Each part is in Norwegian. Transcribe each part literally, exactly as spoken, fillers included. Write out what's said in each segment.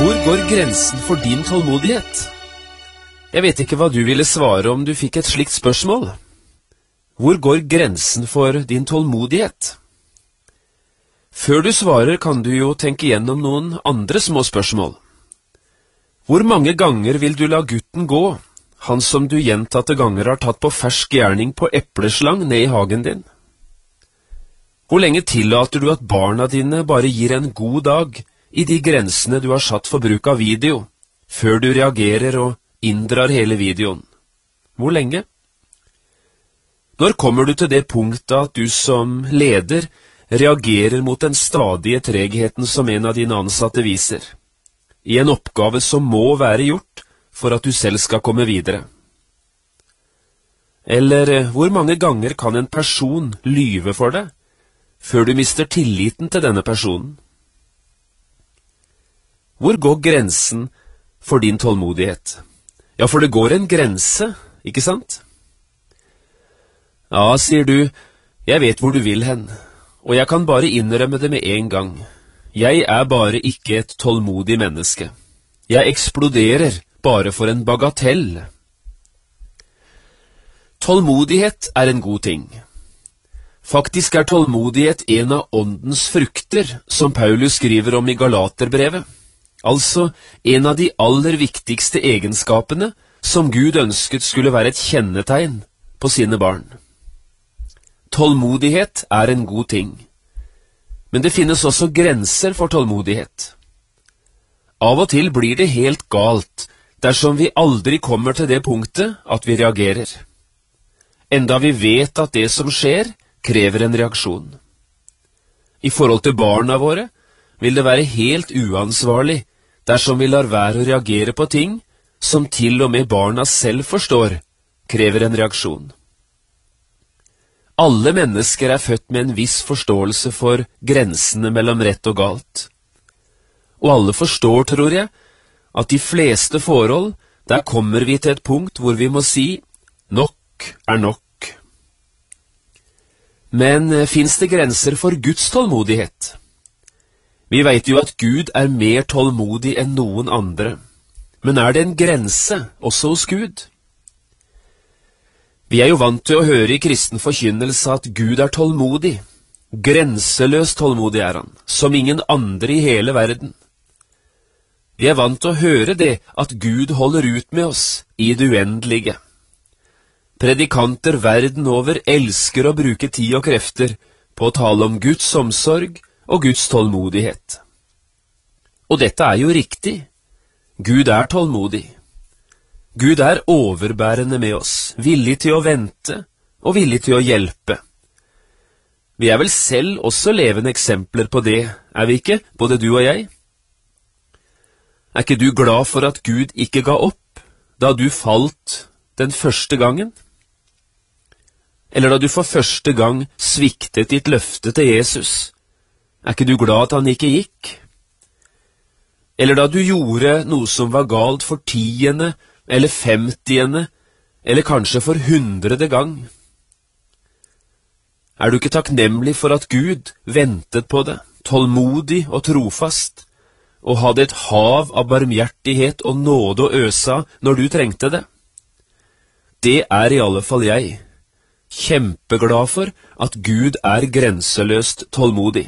Hvor går grensen for din tålmodighet? Jeg vet ikke hva du ville svare om du fikk et slikt spørsmål. Hvor går grensen for din tålmodighet? Før du svarer kan du jo tenke gjennom noen andre små spørsmål. Hvor mange ganger vil du la gutten gå, han som du gjentatte ganger har tatt på fersk gjerning på epleslang ned i hagen din? Hvor lenge tillater du at barna dine bare gir en god dag i de grensene du har satt for bruk av video, før du reagerer og inndrar hele videoen? Hvor lenge? Når kommer du til det punktet at du som leder reagerer mot den stadige tregheten som en av dine ansatte viser, i en oppgave som må være gjort for at du selv skal komme videre? Eller hvor mange ganger kan en person lyve for deg, før du mister tilliten til denne personen? Hvor går grensen for din tålmodighet? Ja, for det går en grense, ikke sant? Ja, sier du, jeg vet hvor du vil hen, og jeg kan bare innrømme det med en gang. Jeg er bare ikke et tålmodig menneske. Jeg eksploderer bare for en bagatell. Tålmodighet er en god ting. Faktisk er tålmodighet en av åndens frukter, som Paulus skriver om i Galaterbrevet. Altså en av de aller viktigste egenskapene som Gud ønsket skulle være et kjennetegn på sine barn. Tålmodighet er en god ting, men det finnes også grenser for tålmodighet. Av og til blir det helt galt dersom vi aldri kommer til det punktet at vi reagerer, enda vi vet at det som skjer krever en reaksjon. I forhold til barna våre vil det være helt uansvarlig dersom vi lar være å reagere på ting som til og med barna selv forstår krever en reaksjon. Alle mennesker er født med en viss forståelse for grensene mellom rett og galt. Og alle forstår, tror jeg, at de fleste forhold, der kommer vi til et punkt hvor vi må si, nok er nok. Men finnes det grenser for Guds tålmodighet? Vi vet jo at Gud er mer tålmodig enn noen andre. Men er det en grense også hos Gud? Vi er jo vant til å høre i kristen forkynnelse at Gud er tålmodig. Grenseløst tålmodig er han, som ingen andre i hele verden. Vi er vant til å høre det at Gud holder ut med oss i det uendelige. Predikanter verden over elsker å bruke tid og krefter på å tale om Guds omsorg og Guds tålmodighet. Og dette er jo riktig. Gud er tålmodig. Gud er overbærende med oss, villig til å vente og villig til å hjelpe. Vi er vel selv også levende eksempler på det, er vi ikke, både du og jeg? Er ikke du glad for at Gud ikke ga opp da du falt den første gangen? Eller da du for første gang sviktet ditt løfte til Jesus? Er ikke du glad at han ikke gikk? Eller da du gjorde noe som var galt for tiende, eller femtiende, eller kanskje for hundrede gang? Er du ikke takknemlig for at Gud ventet på det, tålmodig og trofast, og hadde et hav av barmhjertighet og nåde å øse når du trengte det? Det er i alle fall jeg, kjempeglad for at Gud er grenseløst tålmodig.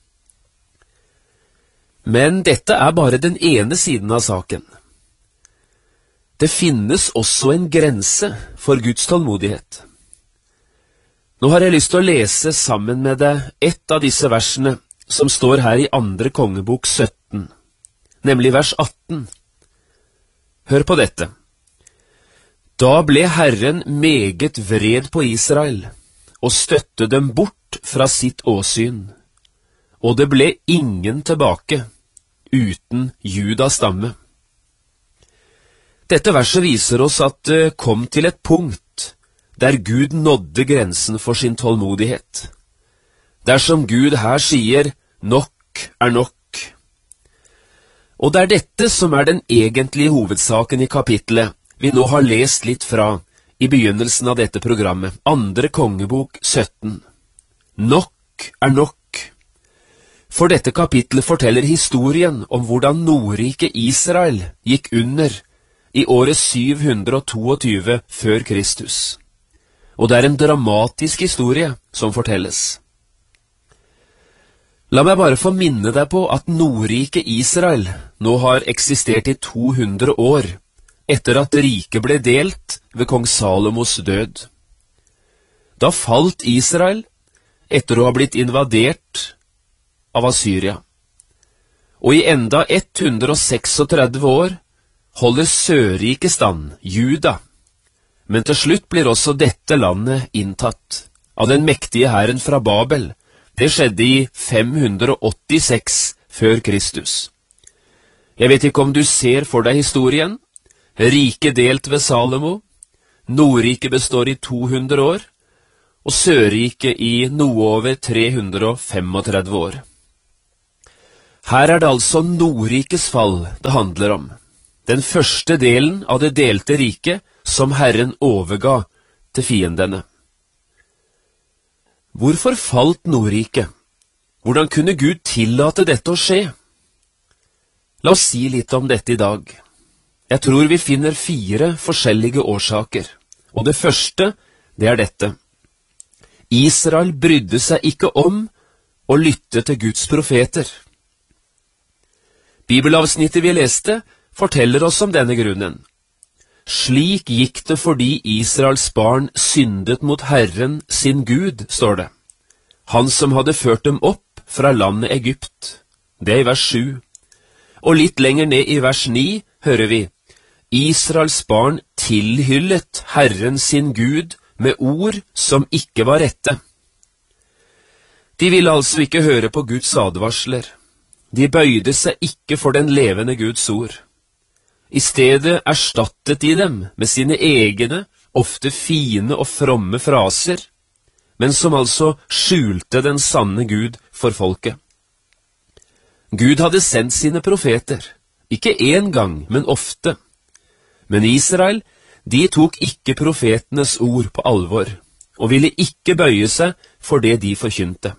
Men dette er bare den ene siden av saken. Det finnes også en grense for Guds tålmodighet. Nå har jeg lyst til å lese sammen med deg ett av disse versene som står her i andre kongebok sytten, nemlig vers atten. Hør på dette. Da ble Herren meget vred på Israel, og støtte dem bort fra sitt åsyn, og det ble ingen tilbake, uten Judas stamme. Dette verset viser oss at det kom til et punkt der Gud nådde grensen for sin tålmodighet. Dersom Gud her sier, nok er nok. Og det er dette som er den egentlige hovedsaken i kapitlet vi nå har lest litt fra i begynnelsen av dette programmet, andre kongebok sytten. Nok er nok. For dette kapitlet forteller historien om hvordan Nordriket Israel gikk under i året syv hundre tjueto før Kristus. Og det er en dramatisk historie som fortelles. La meg bare få minne deg på at Nordriket Israel nå har eksistert i to hundre år, etter at riket ble delt ved kong Salomos død. Da falt Israel etter å ha blitt invadert av Assyria. Og i enda hundre tretiseks år holder Sørriket stand, Juda. Men til slutt blir også dette landet inntatt av den mektige hæren fra Babel. Det skjedde i fem hundre åttiseks før Kristus. Jeg vet ikke om du ser for deg historien. Riket delt ved Salomo. Nordriket består i to hundre år, og Sørriket i noe over tre hundre trettifem år. Her er det altså Nordrikets fall det handler om. Den første delen av det delte riket som Herren overga til fiendene. Hvorfor falt Nordriket? Hvordan kunne Gud tillate dette å skje? La oss si litt om dette i dag. Jeg tror vi finner fire forskjellige årsaker, og det første, det er dette. Israel brydde seg ikke om å lytte til Guds profeter. Bibelavsnittet vi leste forteller oss om denne grunnen. Slik gikk det fordi Israels barn syndet mot Herren sin Gud, står det. Han som hadde ført dem opp fra landet Egypt. Det er i vers sju. Og litt lenger ned i vers ni hører vi, Israels barn tilhyllet Herren sin Gud med ord som ikke var rette. De ville altså ikke høre på Guds advarsler. De bøyde seg ikke for den levende Guds ord. I stedet erstattet de dem med sine egne, ofte fine og fromme fraser, men som altså skjulte den sanne Gud for folket. Gud hadde sendt sine profeter, ikke én gang, men ofte. Men Israel, de tok ikke profetenes ord på alvor, og ville ikke bøye seg for det de forkynte.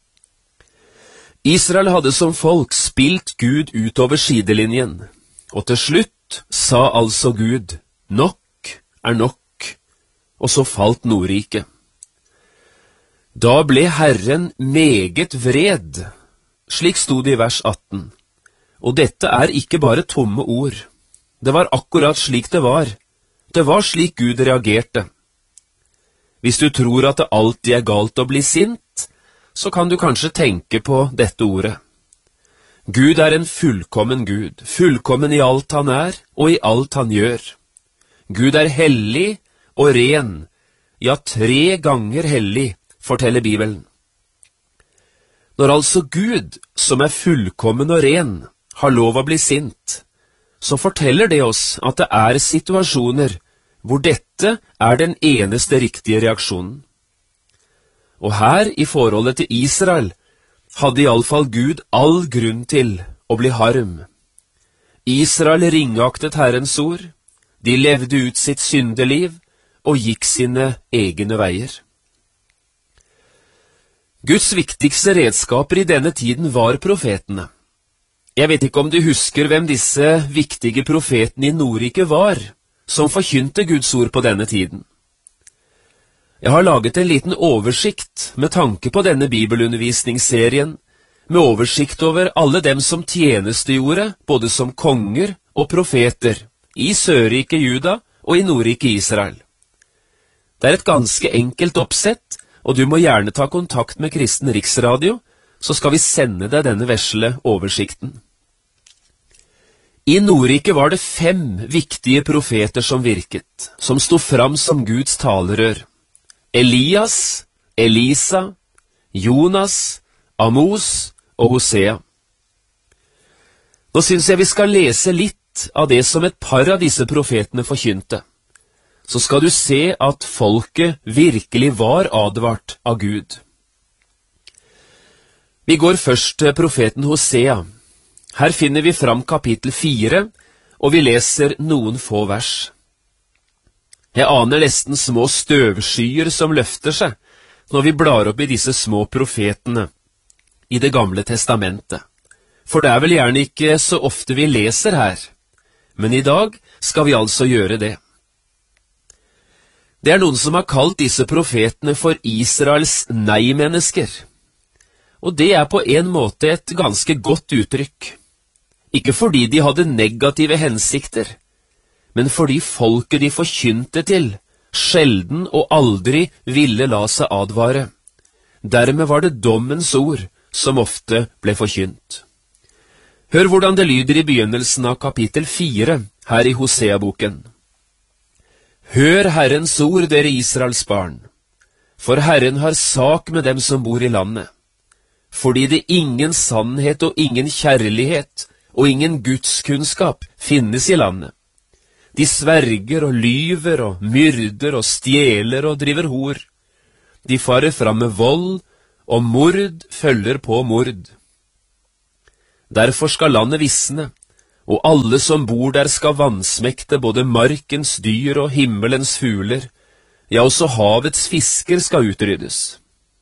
Israel hadde som folk spilt Gud utover sidelinjen, og til slutt sa altså Gud, nok er nok, og så falt Nordriket. Da ble Herren meget vred, slik stod det i vers atten, og dette er ikke bare tomme ord. Det var akkurat slik det var. Det var slik Gud reagerte. Hvis du tror at det alltid er galt å bli sint, så kan du kanskje tenke på dette ordet. Gud er en fullkommen Gud, fullkommen i alt han er, og i alt han gjør. Gud er hellig og ren, ja, tre ganger hellig, forteller Bibelen. Når altså Gud, som er fullkommen og ren, har lov å bli sint, så forteller det oss at det er situasjoner hvor dette er den eneste riktige reaksjonen. Og her, i forholdet til Israel, hadde i alle fall Gud all grunn til å bli harm. Israel ringaktet Herrens ord, de levde ut sitt syndeliv og gikk sine egne veier. Guds viktigste redskaper i denne tiden var profetene. Jeg vet ikke om du husker hvem disse viktige profetene i Nordriket var, som forkynte Guds ord på denne tiden. Jeg har laget en liten oversikt med tanke på denne bibelundervisningsserien, med oversikt over alle dem som tjenestegjorde, både som konger og profeter, i Sørriket Juda og i Nordriket Israel. Det er et ganske enkelt oppsett, og du må gjerne ta kontakt med Kristen Riksradio, så skal vi sende deg denne vesle oversikten. I Nordriket var det fem viktige profeter som virket, som sto fram som Guds talerør. Elias, Elisa, Jonas, Amos og Hosea. Nå synes jeg vi skal lese litt av det som et par av disse profetene forkynte. Så skal du se at folket virkelig var advart av Gud. Vi går først til profeten Hosea. Her finner vi fram kapittel fire, og vi leser noen få vers. Jeg aner nesten små støvskyer som løfter seg når vi blar opp i disse små profetene. i Det gamle testamentet, for det er vel gjerne ikke så ofte vi leser her, men i dag skal vi altså gjøre det. Det er noen som har kalt disse profetene for Israels nei-mennesker, og det er på en måte et ganske godt uttrykk. Ikke fordi de hadde negative hensikter, men fordi folket de forkynte til, sjelden og aldri ville la seg advare. Dermed var det dommens ord som ofte ble forkynt. Hør hvordan det lyder i begynnelsen av kapittel fire her i Hosea-boken. Hør Herrens ord, dere Israels barn, for Herren har sak med dem som bor i landet, fordi det ingen sannhet og ingen kjærlighet og ingen gudskunnskap finnes i landet. De sverger og lyver og myrder og stjeler og driver hor. De farer fram med vold, og mord følger på mord. Derfor skal landet visne, og alle som bor der skal vansmekte både markens dyr og himmelens fugler, ja, også havets fisker skal utryddes.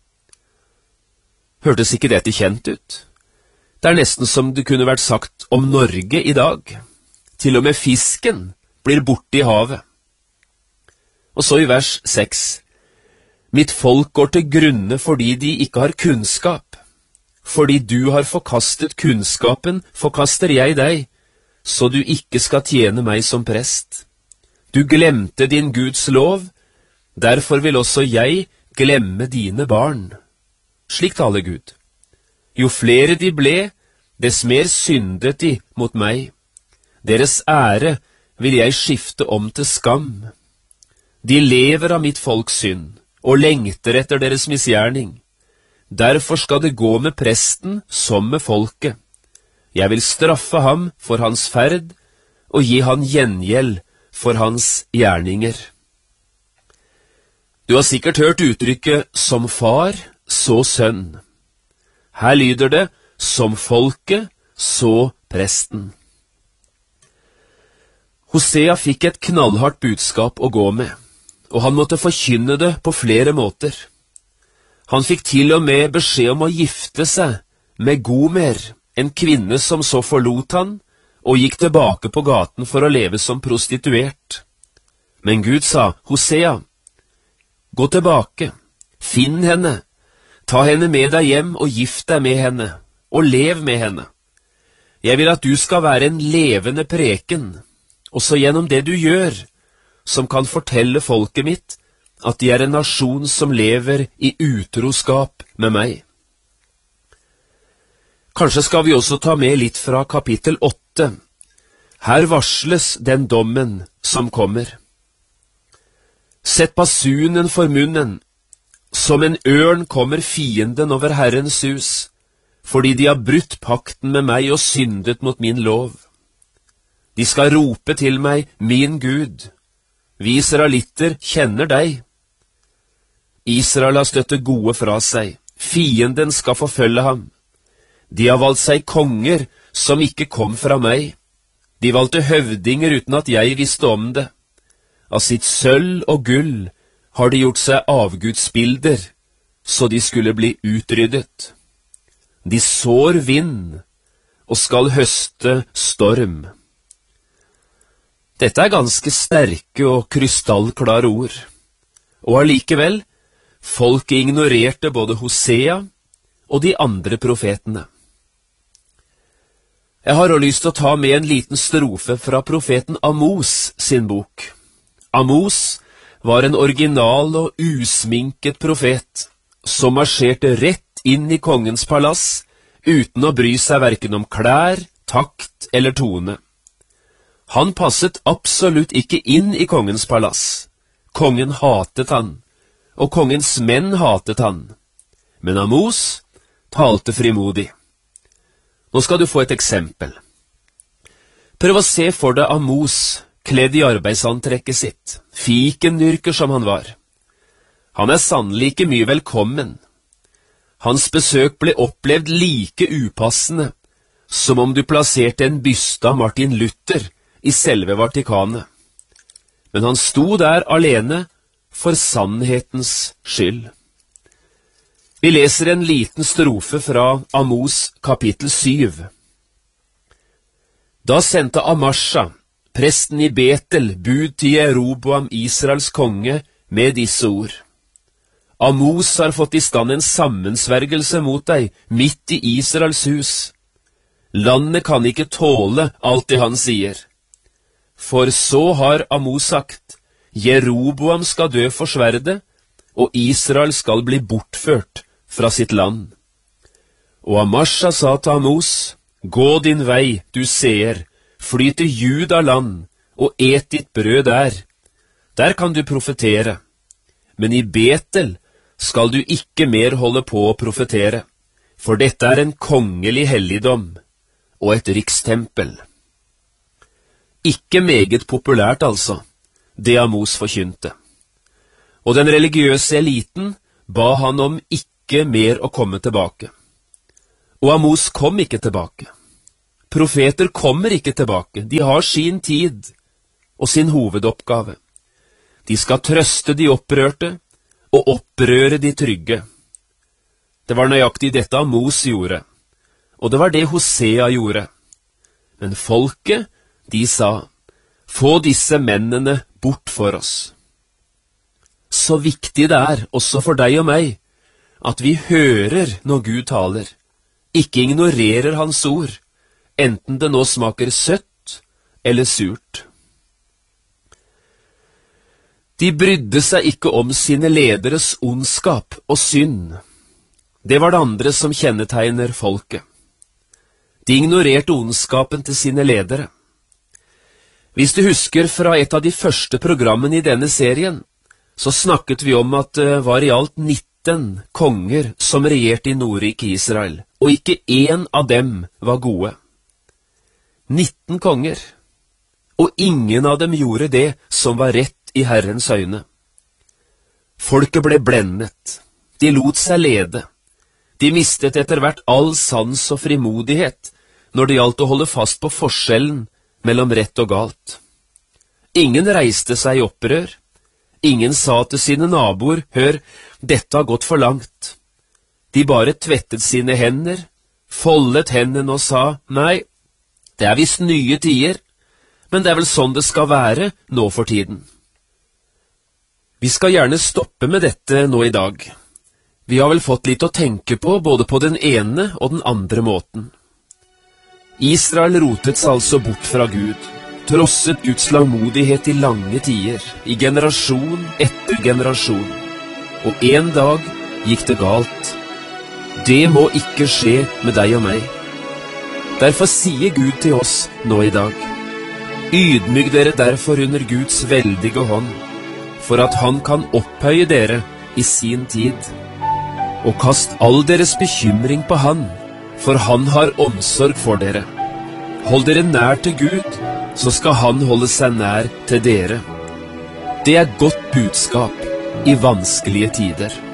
Hørtes ikke dette kjent ut? Det er nesten som det kunne vært sagt om Norge i dag. Til og med fisken blir borte i havet. Og så i vers seks. Mitt folk går til grunne fordi de ikke har kunnskap. Fordi du har forkastet kunnskapen, forkaster jeg deg, så du ikke skal tjene meg som prest. Du glemte din Guds lov, derfor vil også jeg glemme dine barn. Slik taler Gud. Jo flere de ble, dess mer syndet de mot meg. Deres ære vil jeg skifte om til skam. De lever av mitt folks synd, og lengter etter deres misgjerning. Derfor skal det gå med presten som med folket. Jeg vil straffe ham for hans ferd, og gi han gjengjeld for hans gjerninger. Du har sikkert hørt uttrykket «som far, så sønn». Her lyder det «som folket, så presten». Hosea fikk et knallhardt budskap å gå med, og han måtte forkynne det på flere måter. Han fikk til og med beskjed om å gifte seg med Gomer, en kvinne som så forlot han, og gikk tilbake på gaten for å leve som prostituert. Men Gud sa, Hosea, gå tilbake, finn henne, ta henne med deg hjem og gift deg med henne, og lev med henne. Jeg vil at du skal være en levende preken, også gjennom det du gjør, som kan fortelle folket mitt at de er en nasjon som lever i utroskap med meg. Kanskje skal vi også ta med litt fra kapittel åtte. Her varsles den dommen som kommer. Sett basunen for munnen. Som en ørn kommer fienden over Herrens hus, fordi de har brutt pakten med meg og syndet mot min lov. De skal rope til meg, min Gud. Vi israelitter kjenner deg. Israel har støttet gode fra seg. Fienden skal forfølge ham. De har valgt seg konger som ikke kom fra meg. De valgte høvdinger uten at jeg visste om det. Av sitt sølv og gull har de gjort seg avgudsbilder, så de skulle bli utryddet. De sår vind og skal høste storm. Dette er ganske sterke og krystallklare ord, og allikevel, folket ignorerte både Hosea og de andre profetene. Jeg har også lyst til å ta med en liten strofe fra profeten Amos sin bok. Amos var en original og usminket profet, som marsjerte rett inn i kongens palass, uten å bry seg hverken om klær, takt eller tone. Han passet absolutt ikke inn i kongens palass. Kongen hatet han, og kongens menn hatet han. Men Amos talte frimodig. Nå skal du få et eksempel. Prøv å se for deg Amos kledd i arbeidsantrekket sitt, fikendyrker som han var. Han er sannelig ikke mye velkommen. Hans besøk ble opplevd like upassende som om du plasserte en byste av Martin Luther i selve Vatikanet. Men han sto der alene for sannhetens skyld. Vi leser en liten strofe fra Amos kapittel syv. Da sendte Amasja, presten i Betel, bud til Jeroboam, Israels konge, med disse ord. Amos har fått i stand en sammensvergelse mot deg, midt i Israels hus. Landet kan ikke tåle alt det han sier. For så har Amos sagt, Jeroboam skal dø for sverdet, og Israel skal bli bortført fra sitt land. Og Amasja sa til Amos, gå din vei, du seer, fly til Juda land, og et ditt brød der. Der kan du profetere. Men i Betel skal du ikke mer holde på å profetere, for dette er en kongelig helligdom og et rikstempel. Ikke meget populært altså, det Amos forkynte. Og den religiøse eliten ba han om ikke mer å komme tilbake. Og Amos kom ikke tilbake. Profeter kommer ikke tilbake, de har sin tid og sin hovedoppgave. De skal trøste de opprørte og opprøre de trygge. Det var nøyaktig dette Amos gjorde, og det var det Hosea gjorde. Men folket, de sa, få disse mennene bort for oss. Så viktig det er, også for deg og meg, at vi hører når Gud taler, ikke ignorerer hans ord, enten det nå smaker søtt eller surt. De brydde seg ikke om sine lederes ondskap og synd. Det var det andre som kjennetegner folket. De ignorerte ondskapen til sine ledere. Hvis du husker fra et av de første programmene i denne serien, så snakket vi om at det var i alt nitten konger som regjerte i Nordriket Israel, og ikke én av dem var gode. nitten konger, og ingen av dem gjorde det som var rett i Herrens øyne. Folket ble blendet, de lot seg lede, de mistet etter hvert all sans og frimodighet når det gjaldt å holde fast på forskjellen mellom rett og galt. Ingen reiste seg i opprør, ingen sa til sine naboer, hør, dette har gått for langt. De bare tvettet sine hender, foldet hendene og sa, nei, det er visst nye tider, men det er vel sånn det skal være nå for tiden. Vi skal gjerne stoppe med dette nå i dag. Vi har vel fått litt å tenke på, både på den ene og den andre måten. Israel rotet seg altså bort fra Gud, trosset Guds langmodighet i lange tider, i generasjon etter generasjon. Og en dag gikk det galt. Det må ikke skje med deg og meg. Derfor sier Gud til oss nå i dag, ydmyk dere derfor under Guds veldige hånd, for at han kan opphøye dere i sin tid. Og kast all deres bekymring på han, for han har omsorg for dere. Hold dere nær til Gud, så skal han holde seg nær til dere. Det er godt budskap i vanskelige tider.